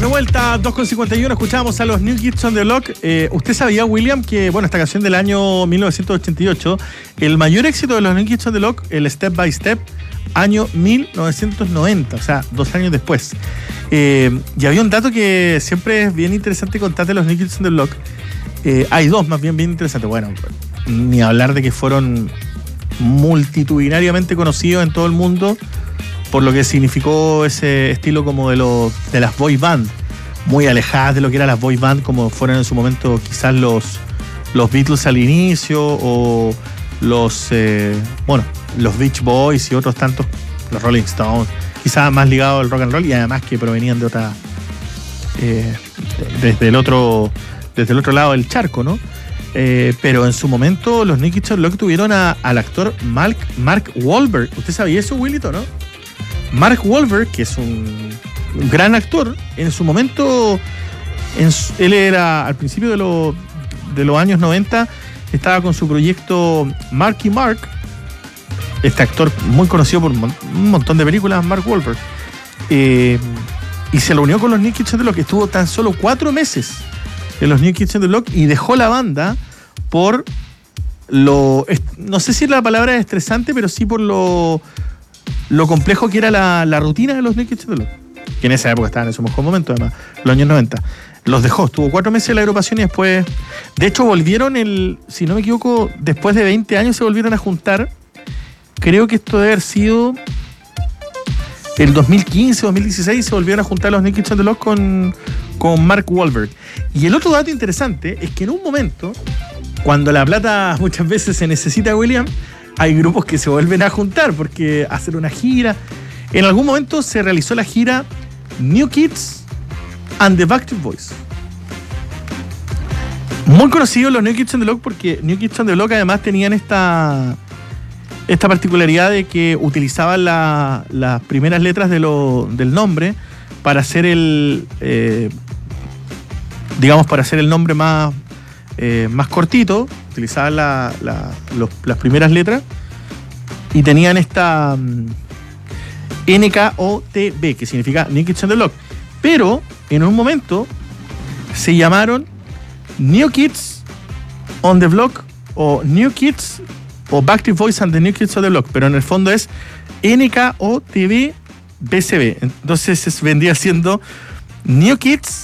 De vuelta, 2:51, escuchábamos a los New Kids on the Block. ¿Usted sabía, William, que, bueno, esta canción del año 1988, el mayor éxito de los New Kids on the Block, el Step by Step, año 1990, o sea, 2 años después. Y había un dato que siempre es bien interesante contar de los New Kids on the Block. Hay dos, más bien interesantes. Bueno, ni hablar de que fueron multitudinariamente conocidos en todo el mundo por lo que significó ese estilo como de las boy band, muy alejadas de lo que eran las boy band como fueron en su momento quizás los Beatles al inicio o los Beach Boys y otros tantos, los Rolling Stones, quizás más ligados al rock and roll y además que provenían de otra desde el otro lado del charco, ¿no? Pero en su momento los New Kids on the Block tuvieron al actor Mark Wahlberg. ¿Usted sabía eso, Willito, no? Mark Wahlberg, que es un gran actor, en su momento, él era al principio de los años 90, estaba con su proyecto Marky Mark, este actor muy conocido por un montón de películas, Mark Wahlberg, y se lo unió con los New Kids on the Block, que estuvo tan solo 4 meses en los New Kids on the Block y dejó la banda por no sé si la palabra es estresante, pero sí por lo complejo que era la rutina de los New Kids on the Block, que en esa época estaban en su mejor momento, además, los años 90. Los dejó, estuvo 4 meses en la agrupación y después, de hecho, volvieron si no me equivoco, después de 20 años se volvieron a juntar. Creo que esto debe haber sido el 2015, 2016, se volvieron a juntar los New Kids on the Block con Mark Wahlberg. Y el otro dato interesante es que en un momento, cuando la plata muchas veces se necesita, William, hay grupos que se vuelven a juntar porque hacen una gira. En algún momento se realizó la gira New Kids and the Backstreet Boys. Muy conocidos los New Kids on the Block porque New Kids on the Block además tenían esta particularidad de que utilizaban las primeras letras del nombre para hacer para hacer el nombre más cortito. Utilizaban las primeras letras y tenían esta NKOTB, que significa New Kids on the Block. Pero en un momento se llamaron New Kids on the Block o New Kids o Backstreet Boys and the New Kids on the Block, pero en el fondo es NKOTB BCB. Entonces vendría siendo New Kids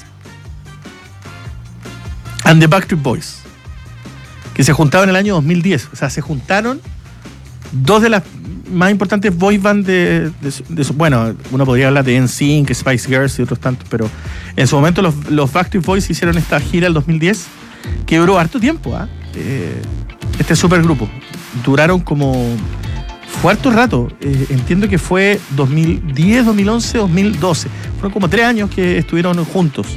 and the Backstreet Boys, que se juntaron en el año 2010. O sea, se juntaron dos de las más importantes boy band bueno, uno podría hablar de NSYNC, Spice Girls y otros tantos, pero en su momento los Backstreet Boys hicieron esta gira el 2010 que duró harto tiempo, este supergrupo. Duraron fue harto rato, entiendo que fue 2010, 2011, 2012. Fueron como 3 años que estuvieron juntos.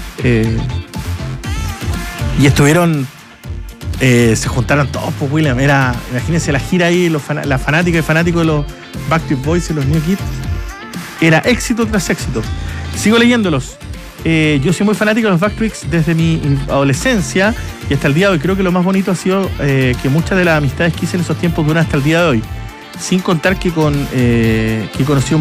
Y estuvieron, se juntaron todos, pues, William. Imagínense la gira ahí, la fanática y fanáticos de los Backstreet Boys y los New Kids. Era éxito tras éxito. Sigo leyéndolos. Yo soy muy fanático de los Backstreets desde mi adolescencia y hasta el día de hoy. Creo que lo más bonito ha sido que muchas de las amistades que hice en esos tiempos duran hasta el día de hoy. Sin contar que conocí